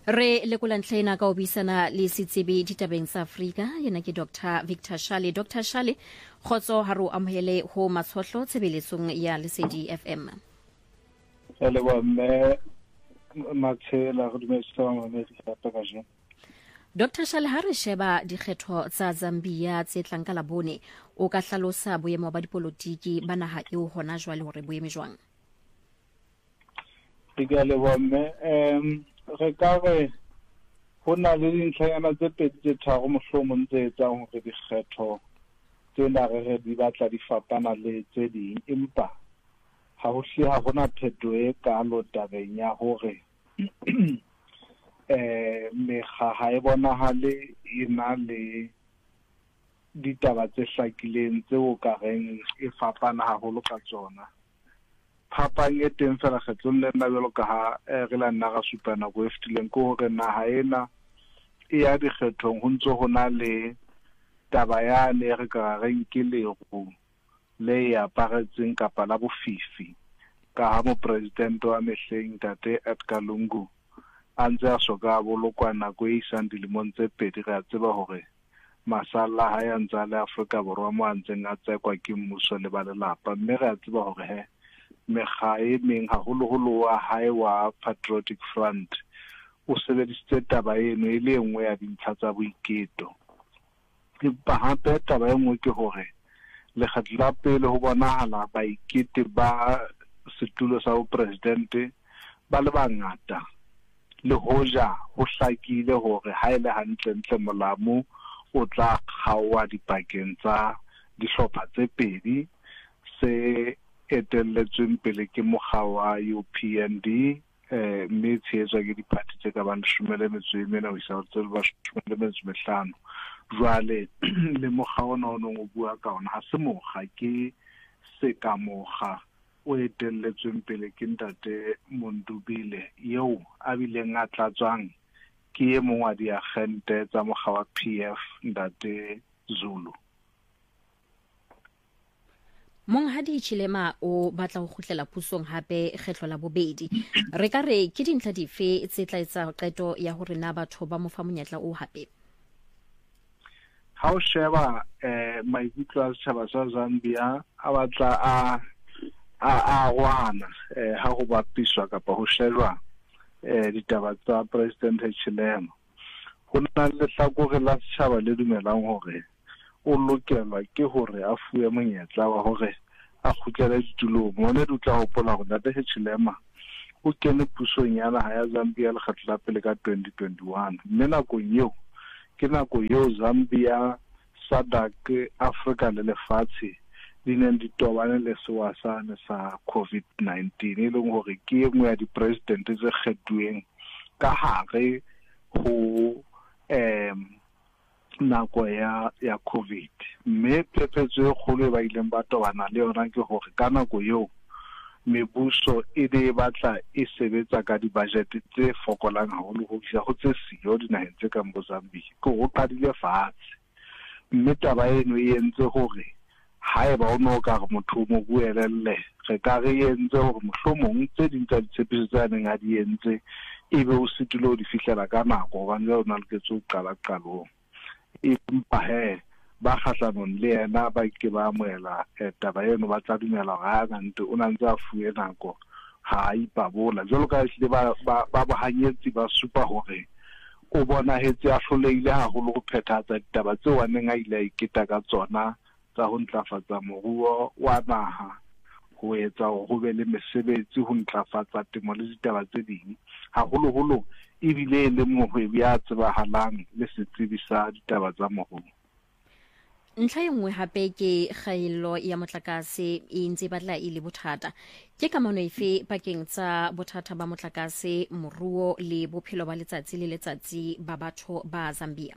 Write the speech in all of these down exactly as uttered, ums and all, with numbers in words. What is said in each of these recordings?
Re lekola ntlhena ka obisana le setsebi ditabeng sa Afrika yena ke Doctor Victor Shale. Doctor Shale, khotso ha ro amohele ho matshohlo tshebeletsong ya Lesedi F M. Hele wa me matshela go dumedisa wa me ka ka. Doctor Shale, ha re sheba dikgetho tsa Zambia tse tlang ka labone, o ka hlalosa boemo ba dipolotiki ba naha eo hona jwale hore boeme jwang? Digale wa me em re ka re ho na le dintlhanyana tse pedi tse tharo mohlomong tse etsang hore dikgetho tse na re di batla di fapana le tse ding, empa ha ho hle ha hona phetho e kalo tabeng ya hore eh mekga ha e bonahale ina le ditaba tse hlakileng tseo ka reng e fapana haholo ka tsona. Phapang e teng fela kgetlong le nna jwalo ka ha re la nna ga supana go eftileng ko hore naha ena e ya dikgethong ho ntso ho na le taba yane re ka reng ke lego le ya paretseng kapa la bofifi ka ha mo president wa mehleng Tate Edgar Lungu a ntse a soka bolokwa nako e isang dilemong tse pedi re a tseba hore masala ha ya ntse le Afrika Borwa mo a ntseng a tsekwa ke mmuso le ba lelapa, mme re a tseba hore he mekga e meng haholoholo wa hae wa Patriotic Front o sebedisitse taba eno e le nngwe ya dintlha tsa boiketo. Empa hape taba e nngwe ke hore lekgetlo la pele ho bonahala baikete ba setulo sa bo presidente ba le bangata le hoja ho hlakile hore ha ile hantle ntle molamo o tla khawa dipakeng tsa dihlopha tse pedi se etelletsweng pele ke mokga wa U P N D eh mme tsheetswa ke dipati tse ka bang shumele metso e mena ho isa ho tsela ba shumele metso mehlano. Jwale le mokga ona o nong o bua ka ona ha se mokga ke se ka mokga o etelletsweng pele ke Ntate Mondubile yeo a bileng a tlatswang ke e mongwe wa diagente tsa mokga wa P F Ntate Zulu. Monghadi Chilema o batla ho khutlela pusong hape kgetlo la bobedi. Re ka re ke dintlha dife tse tla etsa qeto ya hore na batho ba mo fa monyetla o hape? Ha o sheba eh maikutlo a setjhaba sa Zambia a batla a a a wana eh ha go bapiswa kapa ho shejwa eh ditaba tsa President Chilema. Ho na le hlakore la setjhaba le dumelang hore o lokelwa ke hore a fuwe monyetla wa hore a khutlele ditulong. Mone di tla hopola hore Ntate Chilema o kene pusong ya naha ya Zambia le kgetlo la pele ka twenty twenty-one, mme nako eo ke nako eo Zambia, S A D C, Afrika le lefatshe di neng di tobane le sewa sane sa COVID nineteen, e leng hore ke engwe ya di-president tse kgethuweng ka hare ho em nako ya ya COVID. Mme phephetso e kgolo e ba ileng ba tobana le yona ke hore ka nako eo mebuso e de batla e sebetsa ka di-budget tse fokolang haholo ho fihla ho tse siyo dinaheng tse kang Mozambique. Ko ho qadile fatshe, mme taba eno e entse hore haeba o no ka re motho mo buelelle re ka re entse hore mohlomong tse ding tsa ditshepiso tsa neng a di entse e be o sitile ho di fihlela ka nako hobane le ona le ke tso qala qalong. Empa he ba kgahlanong le yena ba ke ba amohela taba eno ba tla dumela ga ngante o nantse a fuwe nako ha ipabola jwalo ka ehlile ba ba bahanyetsi ba supa hore o bona hetse a hloleile haholo go phethatsa ditaba tseo a neng a ile a iketa ka tsona tsa ho ntlafatsa moruo wa naha, ho etsa hore ho be le mesebetsi, ho ntlafatsa temo le ditaba tse ding haholoholo ebile le mohwebi ya tsebahalang le setsebi sa ditaba tsa moruo. Ntlha e nngwe hape ke kgaello ya motlakase e ntse batla e le bothata. Ke kamano efe pakeng tsa bothata ba motlakase, moruo le bophelo ba letsatsi le letsatsi ba batho ba Zambia?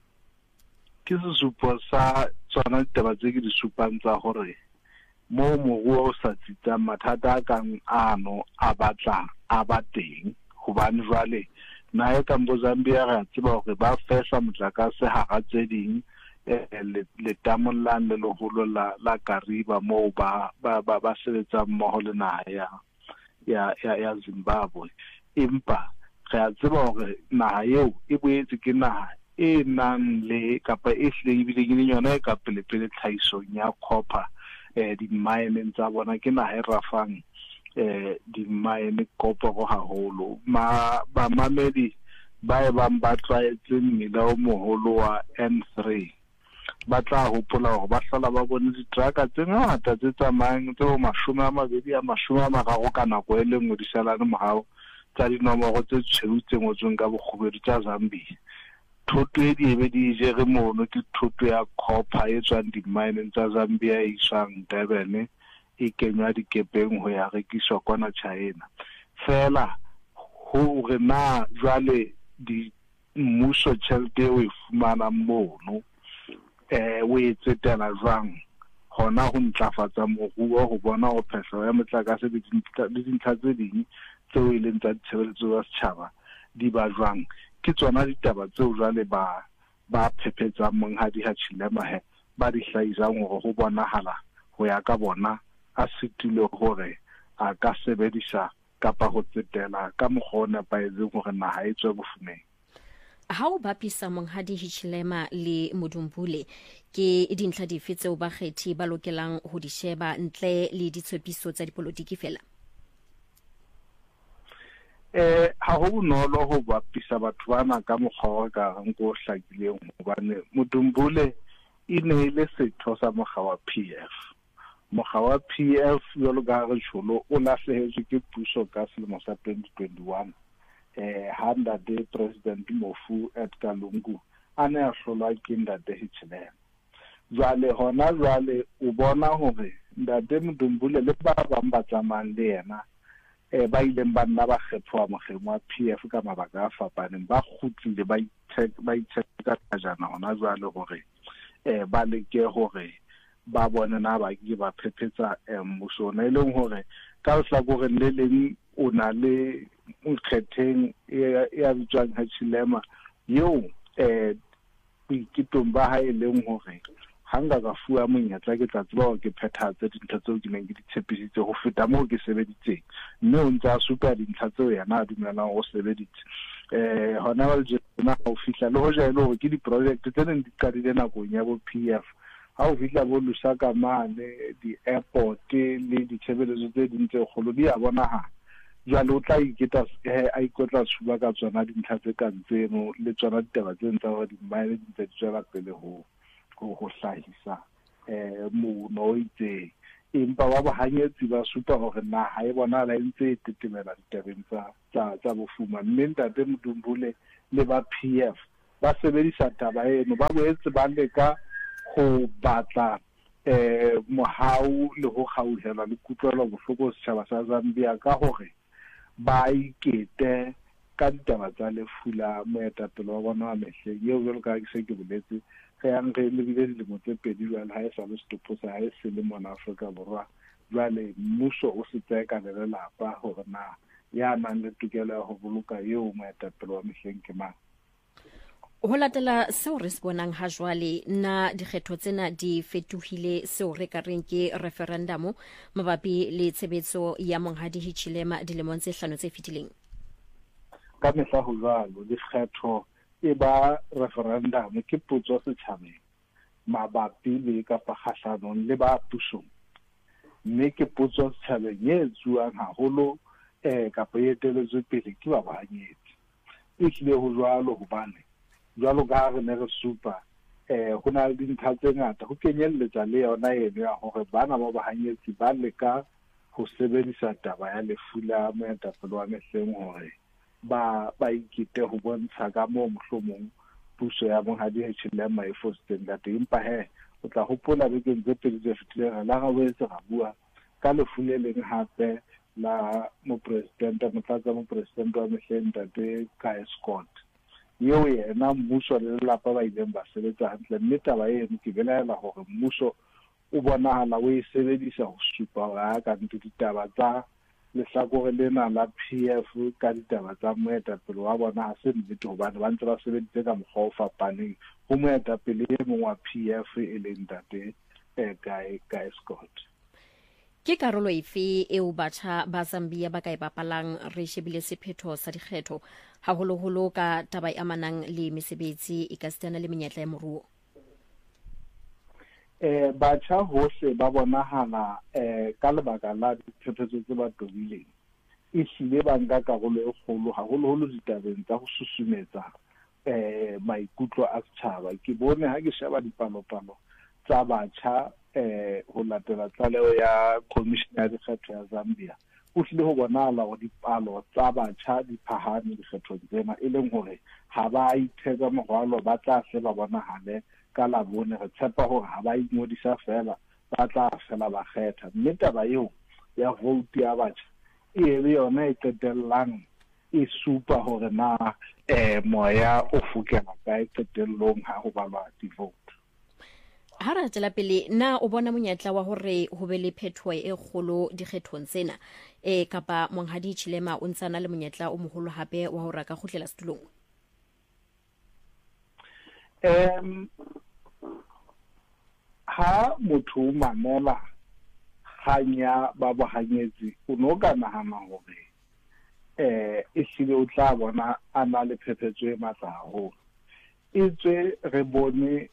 Ke sesupo sa tsona ditaba tse ke di supang tsa hore mo moruo o sa tsitsang mathata a kang ano a batla a ba teng hobane jwale nae ka Mozambique re a tseba hore ba fesa motlakase hara tse ding le tamolang le loholo la la Kariba mo ba ba ba sebetsa mmoho le naha ya ya ya Zimbabwe. Empa re a tseba hore naha eo e boetse ke naha e nang le kapa e hlebile ke yona e ka pele pele tlhaisong ya copper eh di mine tsa bona ke naha e rafang eh di mine copper go haholo ma ba mamedi ba e bang ba tlaetse mmila o moholo wa N three ba tla hopola hore ba hlola ba bone ditraka tse ngata tse tsamayang tse o mashome a mabedi a mashome a mararo ka nako e le nngwe di salane morao tsa dinomoro tse tshweu tse ngotsweng ka bokgubedu tsa Zambia. Thoto e di ebe di jere mono ke thoto ya copper e tswang di-mine tsa Zambia e isang Durban e kenywa dikepeng ho ya rekiswa kwana China. Fela ho re na jwale di mmuso tjhelete o e fumana mono eh o e tsetela jwang hona ho ntlafatsa moruo ho bona ho phehlo ya motlakase le dintlha tse ding tseo e leng tsa tshireletso ya setjhaba di ba jwang. Ke tsona ditaba tseo jwale ba ba phephetsa monghadi ha Chilema he ba di hlaisang hore ho bonahala ho ya ka bona a sitile hore a ka sebedisa kapa ho tsetela ka mokgwa ba etseng hore naha e tswe bofumeng. Ha o bapisa monghadi Hichilema le Mudumbule ke dintlha dife tseo ba kgethi ba lokelang ho di sheba ntle le ditshepiso tsa dipolotiki fela? Eh ha ho bonolo ho bapisa batho bana ka mokgwa ka rang go hlakileng hobane Mudumbule e ne ile setho sa mokgwa wa P F. Mokgwa wa P F yo lo ga re tsholo o lahlehetswe ke puso ka selemo sa twenty twenty-one. Eh handa de President Mofu Edgar Lungu ane a hlola ke Ndate Hichilema. Jwale hona jwale o bona hore Ndate Mudumbule le ba bang ba tsamang le yena eh ba ile ba nna ba kgethwa mogeng wa P F ka mabaka a fapaneng ba khutlile ba ba itsheka jana hona jwale hore eh ba leke hore ba bona na ba ke ba phephetsa mmuso na ile hore ka o hlakore le leng o na le nkgetheng ya bitswang Hichilema yo eh ikitomba ha ile hore hanga ka fuwa monyetla ke tla tseba hore ke phethatse dintho tseo ke neng ke di tshepisitse ho feta moo ke sebeditseng mme o ntse a supa dintlha tseo yena a dumelang ho sebeditse eh hona ba jena ho fihla le ho jalo hore ke di-project tse neng di qadile nakong ya bo P F ha o fihla bo Lusaka mane di-airport le ditshebeletso tse ding tse kgolo di a bonahala jwale o tla iketa a ikotla tshuba ka tsona dintlha tse ka ntseno le tsona ditaba tse ntse hore di-mine di ntse di tswela pele ho go hlahisa eh mono itse empa ba bahanyetsi ba supa hore naha e bona la ntse e tetemela ditabeng tsa tsa tsa bofuma mme Ntate Mudumbule le ba P F ba sebedisa taba eno ba boetse ba leka go batla eh mohau le ho kgauhela le kutlwela bohloko setjhaba sa Zambia ka hore ba ikete ka ditaba tsa lefula moetapele wa bona wa mehleng eo jwalo ka ke se ke boletse ge yang re lebile dilemo tse pedi jwale ha e sa le setopho sa ha e se le mona Afrika Borwa jwale mmuso o se tseka le lelapa hore na ya nang le tokelo ya ho boloka eo moetapele wa mehleng ke mang. Ho latela seo re se bonang ha jwale na dikgetho tsena di fetohile seo re ka reng ke referendum mabapi le tshebetso ya monghadi Hichilema dilemong tse hlano tse fetileng? Ka mehla ho jwalo dikgetho e ba referendum ke potso setjhabeng mabapi le kapa kgahlanong le ba pusong mme ke potso setjhabeng e etsuwang haholo eh kapa e eteletswe pele ke ba bahanyetsi e hlile ho jwalo hobane jwalo ka re ne re supa eh ho na le dintlha tse ngata ho kenyelletsa le yona eno ya hore bana ba bahanyetsi ba leka ho sebedisa taba ya lefula moetapele wa mehleng hore ba ba ikite ho bontsha ka mo mohlomong puso ya monghadi Hichilema e fosteng ka teng empa he o tla hopola bekeng tse pedi tse fetileng la ga boetse ga bua ka lefule leng hape la mo president motlatsa mo president wa mehleng Ntate Guy Scott yo yena mmuso le lelapa ba ileng ba sebetsa hantle mme taba eno ke belaela hore mmuso o bonahala o e sebedisa ho supa hore ka ntse ditaba tsa lehlakore lena la P F ka ditaba tsa moetapele wa bona ha se nnete hobane ba ntse ba sebeditse ka mokgwa o fapaneng ho moetapele e mong wa P F e leng Ntate Guy Guy Scott. ke karolo efe eo batjha ba Zambia ba ka e bapalang re shebile sephetho sa dikgetho haholoholo ka taba e amanang le mesebetsi e ka sitana le menyetla ya moruo? eh batjha hohle ba bonahala eh ka lebaka la diphephetso tse ba tobileng e hlile ba nka karolo e kgolo haholoholo ditabeng tsa ho susumetsa eh maikutlo a setjhaba. Ke bone ha ke sheba dipalopalo tsa batjha eh ho latela tlaleho ya Commission ya Dikgetho ya Zambia, o hlile ho bonahala hore dipalo tsa batjha di phahame dikgethong tsena, e leng hore ha ba itheka morwalo ba tla se ba bonahale ka la bone. Re tshepa hore ha ba ingodisa fela ba tla fela ba kgetha, mme taba eo ya vote ya batjha e le yona e qetellang e supa hore na eh moya o fukela ka e qetellong ha ho balwa di-vote. Ha re tla pele, na o bona monyetla wa hore ho be le phethoho e kgolo dikgethong tsena e kapa Monghadi Chilema o ntsana le monyetla o moholo hape wa hore ka khutlela setulong? Em ha motho o mamela hanya ba bohanyetsi o no ka nahana hore eh e hlile o tla bona ana le phephetso e matla haholo. E tswe re bone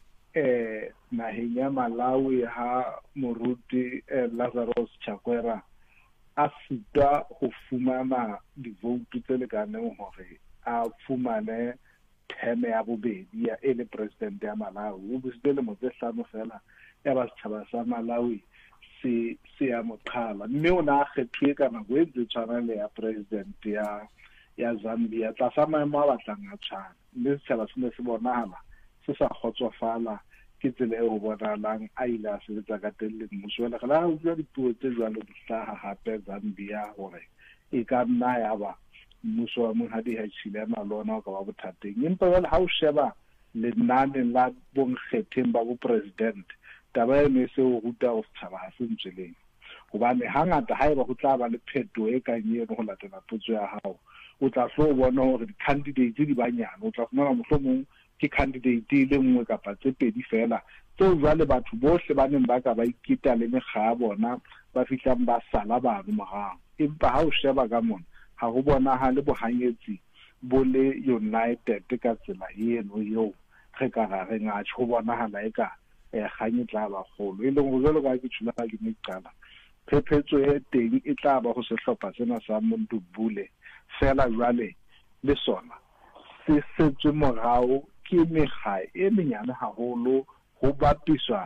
eh naheng ya Malawi ha moruti eh, Lazarus Chakwera a sita ho fumana di-vote tse lekaneng hore a fumane theme ya bobedi ya ele president ya Malawi. O busitse le motse hlano fela ya ba setjhaba sa Malawi se se ya moqhala, mme o na kgethuwe ka nako e ntse tshwana le ya president ya ya Zambia tla sa maemo a batlang a tshwana, mme setjhaba se ne se bonahala se sa kgotsofala ke tsela e ho bonahalang a ile a sebetsa ka teng le mmuso. Jwale re la utlwa dipuo tse jwalo di hlaha hape Zambia hore e ka nna ya ba mmuso wa Monghadi Hichilema lona o ka ba bothateng. Empa jwale ha o sheba lenane la bonkgetheng ba bo president, taba eno e se o ruta ho setjhaba ha se ntseleng, hobane hangata ha eba ho tla ba le phetho e kang eno ho latela potso ya hao, o tla hlo bona hore di-candidate di banyane. O tla fumana mohlomong ke candidate le nngwe kapa tse pedi fela tseo jwale batho bohle ba neng ba ka ba ikita le mekga ya bona ba fihlang ba sala bano morao. Empa ha o sheba ka mona ha ho bonahale bohanyetsi bo le united ka tsela eno eo re ka ra re ngatho ho bonahala eka eh khanye tla ba kgolo, e leng ho jwalo ka ke tshula ka ke qala phephetso e teng e tla ba go sehlopha sena sa Mondubule fela jwale le sona se setswe morao ke mekga e menyane haholo ho bapiswa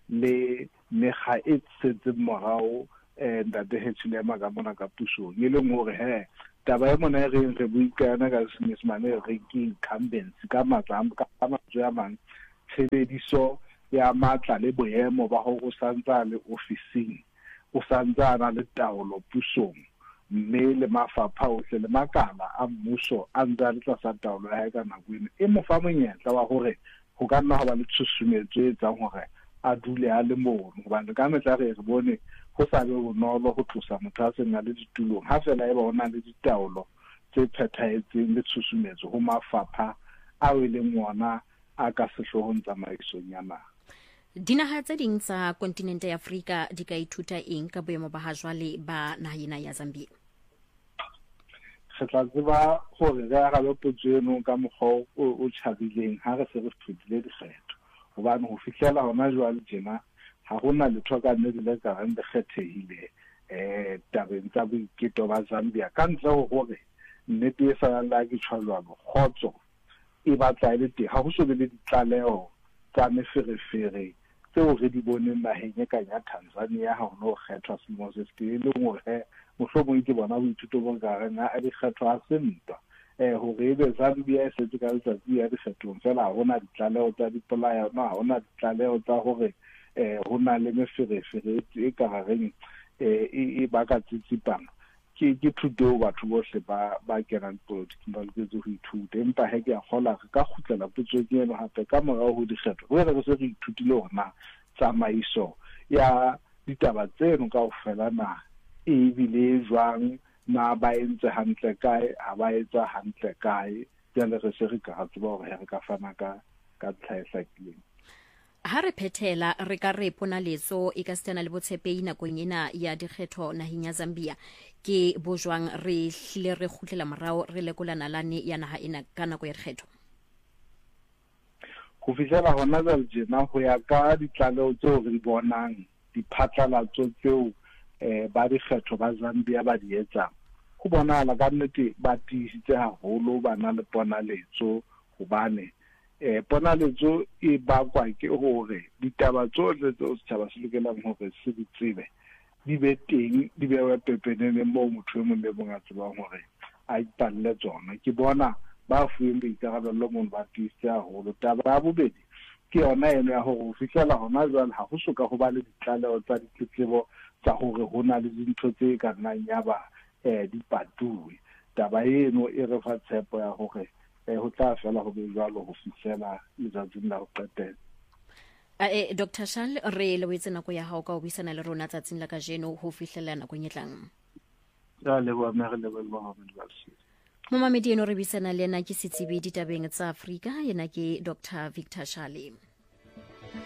le mekga e setseng morao eh Ntate Hichilema ka mona ka pusong, e leng hore he taba e mona e re re buikana ka Senyesemane re ke incumbency ka matsam ka matso ya mang tshebediso ya matla le boemo ba ho santsa le ofising o santsana le taolo pusong, mme le mafapha ohle le makala a mmuso a ntse le tsa taolo ya ka nako eno e mo fa monyetla wa hore ho ka nna ho ba le tshusumetso e tsang hore a dule a le mono, hobane ka metla re re bone ho sa le bonolo ho tlosa motho a seng a le ditulong ha fela e ba ona le ditaolo tse phethahetseng le tshusumetso ho mafapha a e leng ona a ka sehlohong tsamaisong ya naha. Dinaha tse ding tsa kontinente ya Afrika di ka ithuta eng ka boemo ba hajwale ba naheng ya Zambia? Re tla tseba hore re arabe potso eno ka mokgwa o tjhabileng ha re se re fetile dikgetho, hobane ho fihlela hona jwale tjena ha hona letho ka nne di le ka reng kgethehile eh tabeng tsa boiketo ba Zambia, ka ntle ho hore nnete e sa la ke tshwalwano khotso e batla ile teng ha ho so be le ditlaleho tsa meferefere tseo re di boneng naheng e kang ya Tanzania ha ho no kgethwa selemo se se le hore mohlomong ke bona boithuto bo ka reng a di kgethwa a sentwa eh hore ebe Zambia e setse ka letsatsi ya dikgethong fela ha hona ditlaleho tsa dipolaya, ha hona ditlaleho tsa hore eh hona le meferefere e ka reng eh e ba ka tsitsipang ke ke thuto batho bohle ba ba kenang politics ba leketse ho ithuta. Empa he ke a kgola re ka khutlela potso ke eno hape ka morao ho dikgetho ho re se re ithutile hona tsamaiso ya ditaba tseno ka ofela na e bile jwang na ba entse hantle kae ha ba etsa hantle kae jale re se re ka tseba hore re ka fana ka ka tlhaesa kileng. ha re phethela re ka re ponaletso e ka setana le botshepehi nakong ena ya dikgetho naheng ya Zambia ke bojwang re hlile re khutlela morao re lekola nalane ya naha ena ka nako ya dikgetho? Go fihlela hona jena ho ya ka ditlaleho tseo re bonang diphatlalatso tseo eh ba dikgetho ba Zambia ba di etsang, go bonahala ka nnete ba tiisitse haholo ba na le ponaletso hobane eh ponaletso e bakwa ke hore ditaba tsohle tseo setjhaba se lokelang hore se di tsebe di be teng, di bewe pepenene moo motho e mong le mong a tsebang hore a ipalle tsona. Ke bona ba fuweng boikarabelo mo ba tiisitse haholo. Taba ya bobedi ke yona eno ya hore ho fihlela hona jwale ha go soka ho ba le ditlaleho tsa ditletlebo tsa hore ho na le dintho tse ka nnang ya ba eh dipatuwe. Taba eno e re fa tshepo ya hore eh ho tla fela ho be jwalo ho fihlela letsatsing la ho qetela. Eh Doctor Shal, re le wetse nako ya hao ka ho buisana le rona tsatsing la kajeno ho fihlela nako e tlang. Ya le ba me re le ba ba ba se. Mo mamedi eno re buisana le ena ke setsibi ditabeng tsa Afrika, yena ke Doctor Victor Shale.